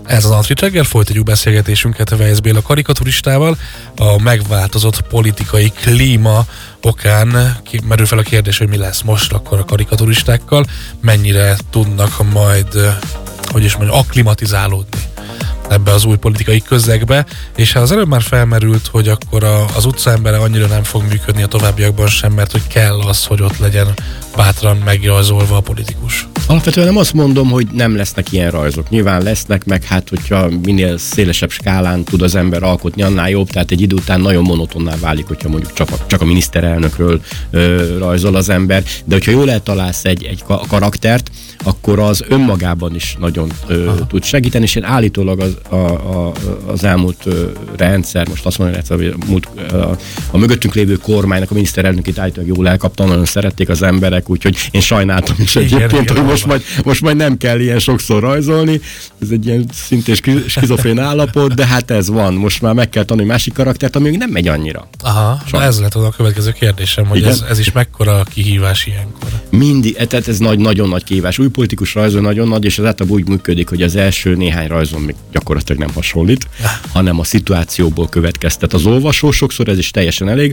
Ez az Antrit reggel, folytatjuk beszélgetésünket Weisz Béla karikaturistával. A megváltozott politikai klíma okán merül fel a kérdés, hogy mi lesz most akkor a karikaturistákkal, mennyire tudnak majd, akklimatizálódni ebbe az új politikai közegbe, és az előbb már felmerült, hogy akkor az utcaembere annyira nem fog működni a továbbiakban sem, mert hogy kell az, hogy ott legyen bátran megrajzolva a politikus. Alapvetően nem azt mondom, hogy nem lesznek ilyen rajzok. Nyilván lesznek, meg hát, hogyha minél szélesebb skálán tud az ember alkotni, annál jobb, tehát egy idő után nagyon monotonná válik, hogyha mondjuk csak a miniszterelnökről rajzol az ember, de hogyha jól eltalálsz egy karaktert, akkor az önmagában is nagyon tud segíteni, és én állítólag az elmúlt rendszer, most azt mondom, hogy a mögöttünk lévő kormánynak a miniszterelnökét állítólag jól elkaptam, nagyon szerették az emberek, úgyhogy én sajnáltam is egyébként, hogy most majd nem kell ilyen sokszor rajzolni, ez egy ilyen szintén skizofrén állapot, de hát ez van, most már meg kell tanulni másik karaktert, ami még nem megy annyira. Aha, ez lett a következő kérdésem, hogy ez is mekkora kihívás ilyenkor? Mindig, tehát ez nagyon nagy kihívás. Új politikus rajzol nagyon nagy, és az általában úgy működik, hogy az első néhány rajzon még gyakorlatilag nem hasonlít, hanem a szituációból következtet az olvasó, sokszor ez is teljesen elég,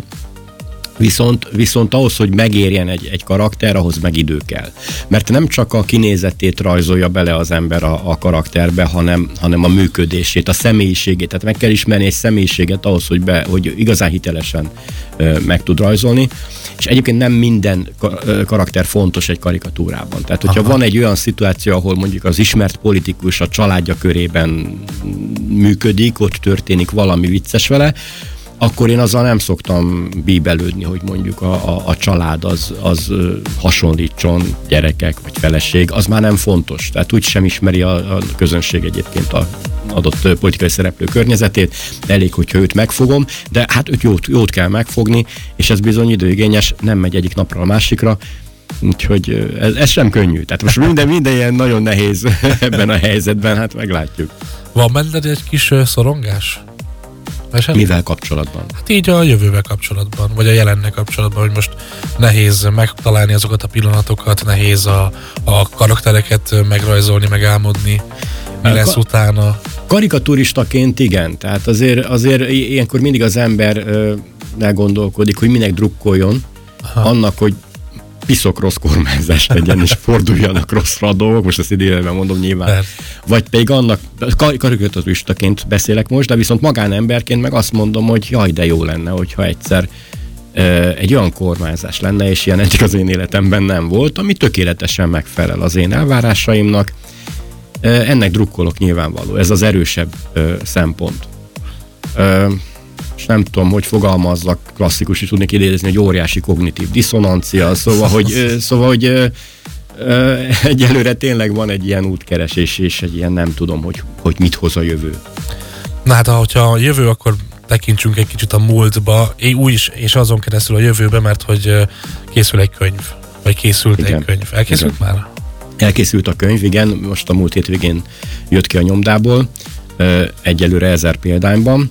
viszont ahhoz, hogy megérjen egy karakter, ahhoz meg idő kell. Mert nem csak a kinézetét rajzolja bele az ember a karakterbe, hanem a működését, a személyiségét. Tehát meg kell ismerni egy személyiséget ahhoz, hogy igazán hitelesen meg tud rajzolni. És egyébként nem minden karakter fontos egy karikatúrában. Tehát, hogyha van egy olyan szituáció, ahol mondjuk az ismert politikus a családja körében működik, ott történik valami vicces vele, akkor én azzal nem szoktam bíbelődni, hogy mondjuk a család az hasonlítson, gyerekek vagy feleség, az már nem fontos. Tehát úgy sem ismeri a közönség egyébként a adott politikai szereplő környezetét, elég, hogyha őt megfogom, de hát őt jót kell megfogni, és ez bizony időigényes, nem megy egyik napra a másikra, úgyhogy ez sem könnyű. Tehát most minden ilyen nagyon nehéz ebben a helyzetben, hát meglátjuk. Van benned egy kis szorongás? Mivel kapcsolatban? Hát így a jövővel kapcsolatban, vagy a jelennel kapcsolatban, hogy most nehéz megtalálni azokat a pillanatokat, nehéz a karaktereket megrajzolni, megálmodni, mi lesz utána. Karikaturistaként igen, tehát azért ilyenkor mindig az ember elgondolkodik, hogy minek drukkoljon, annak, hogy piszok rossz kormányzás legyen, és forduljanak rosszra a dolgok, most ezt idézőjelben mondom nyilván. Persze. Vagy pedig annak, karikaturistaként beszélek most, de viszont magánemberként meg azt mondom, hogy jaj, de jó lenne, hogyha egyszer egy olyan kormányzás lenne, és ilyen eddig az én életemben nem volt, ami tökéletesen megfelel az én elvárásaimnak. Ennek drukkolok nyilvánvaló, ez az erősebb szempont. És nem tudom, hogy fogalmazzak, klasszikus is tudnék idézni, hogy óriási kognitív diszonancia, szóval, hogy egyelőre tényleg van egy ilyen útkeresés, és egy ilyen nem tudom, hogy mit hoz a jövő. Na hát, hogyha a jövő, akkor tekintsünk egy kicsit a múltba, és azon keresztül a jövőbe, mert hogy készül egy könyv, vagy készült egy könyv. Elkészült igen. Már? Elkészült a könyv, igen, most a múlt hétvégén jött ki a nyomdából, egyelőre 1000 példányban.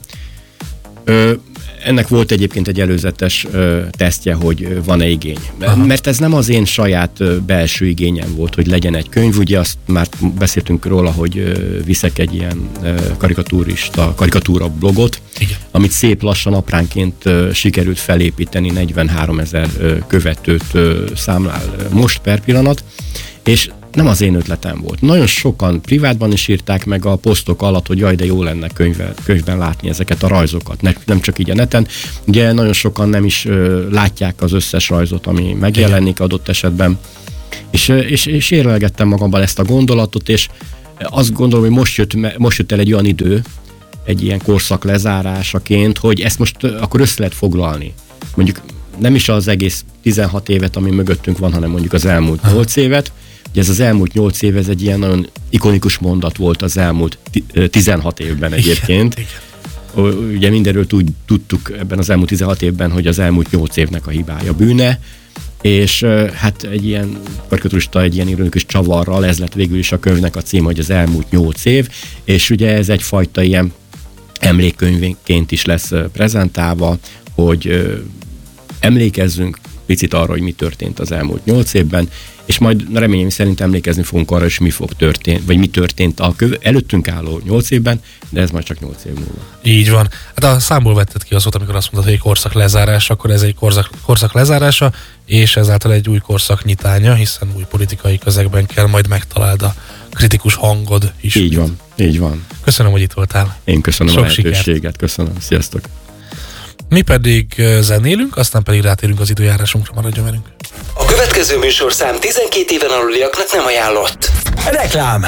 Ennek volt egyébként egy előzetes tesztje, hogy van-e igény. Mert ez nem az én saját belső igényem volt, hogy legyen egy könyv, ugye azt már beszéltünk róla, hogy viszek egy ilyen karikatúra blogot, igen. Amit szép lassan apránként sikerült felépíteni, 43 000 követőt számlál most per pillanat, és nem az én ötletem volt. Nagyon sokan privátban is írták meg a posztok alatt, hogy jaj, de jó lenne könyvben látni ezeket a rajzokat. Nem csak így a neten. Ugye nagyon sokan nem is látják az összes rajzot, ami megjelenik adott esetben. És érlelgettem magamban ezt a gondolatot, és azt gondolom, hogy most jött el egy olyan idő, egy ilyen korszak lezárásaként, hogy ezt most akkor össze lehet foglalni. Mondjuk nem is az egész 16 évet, ami mögöttünk van, hanem mondjuk az elmúlt 8 évet. Ugye ez az elmúlt 8 év, ez egy ilyen nagyon ikonikus mondat volt az elmúlt 16 évben egyébként. Igen. Ugye mindenről tudtuk ebben az elmúlt 16 évben, hogy az elmúlt 8 évnek a hibája, bűne, és hát egy ilyen karikaturista, egy ilyen ironikus csavarral, ez lett végül is a könyvnek a címe, hogy az elmúlt 8 év, és ugye ez egyfajta ilyen emlékkönyvként is lesz prezentálva, hogy emlékezzünk picit arra, hogy mi történt az elmúlt 8 évben, és majd reményem szerint emlékezni fogunk arra is, mi fog történni, vagy mi történt a előttünk álló 8 évben, de ez majd csak 8 év múlva. Így van. Hát a számból vetted ki az volt, amikor azt mondtad, hogy egy korszak lezárása, akkor ez egy korszak lezárása, és ezáltal egy új korszak nyitánya, hiszen új politikai közegben kell majd megtaláld a kritikus hangod is. Így van, így van. Köszönöm, hogy itt voltál. Én köszönöm a lehetőséget, köszönöm. Sziasztok! Mi pedig zenélünk, aztán pedig rátérünk az időjárásunkra, maradjon velünk. A következő műsorszám 12 éven aluliaknak nem ajánlott. Reklám!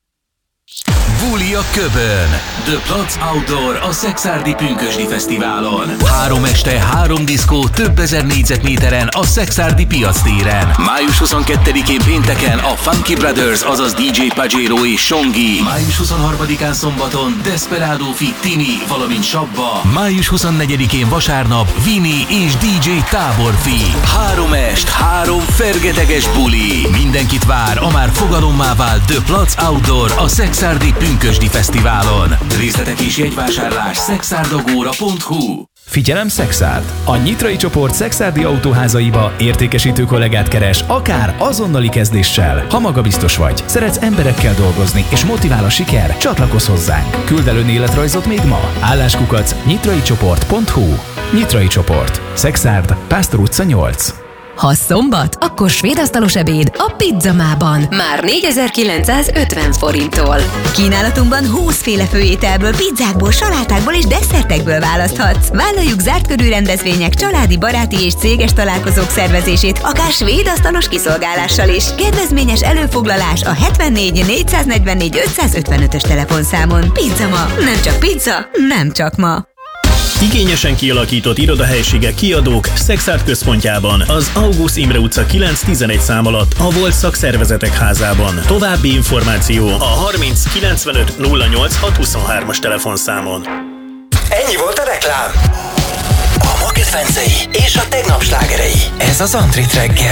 Buli a Köbön. The Platz Outdoor a Szekszárdi Pünkösdi Fesztiválon. 3 este, 3 diszkó, több ezer négyzetméteren a Szekszárdi piactéren. Május 22-én pénteken a Funky Brothers, azaz DJ Pajero és Songi. Május 23-án szombaton Desperado Fit Tini, valamint Sabba. Május 24-én vasárnap Vini és DJ Táborfi. 3 est, 3 fergeteges buli. Mindenkit vár a már fogalommá vált The Platz Outdoor a Szekszárdi Pünkösdi Fesztiválon. Részletek és jegyvásárlás szexárdagóra.hu. Figyelem Szexárd! A Nyitrai csoport szekszárdi autóházaiba értékesítő kollégát keres, akár azonnali kezdéssel. Ha magabiztos vagy, szeretsz emberekkel dolgozni és motivál a siker, csatlakozz hozzánk. Küld el önéletrajzot még ma. Álláskukac nyitraicsoport.hu. Nyitrai csoport. Szexárd, Pásztor utca 8. Ha szombat, akkor svédasztalos ebéd a Pizzamában. Már 4950 forinttól. Kínálatunkban 20 féle főételből, pizzákból, salátákból és desszertekből választhatsz. Vállaljuk zárt körű rendezvények, családi, baráti és céges találkozók szervezését, akár svédasztalos kiszolgálással is. Kedvezményes előfoglalás a 74 444 555-ös telefonszámon. Pizzama. Nem csak pizza, nem csak ma. Igényesen kialakított irodahelyiségek, kiadók Szexárd központjában, az August Imre utca 9-11 szám alatt, a Volt Szakszervezetek házában. További információ a 30 95 08 623-as telefonszámon. Ennyi volt a reklám. A ma kedvencei és a tegnap slágerei. Ez az Antrit reggel.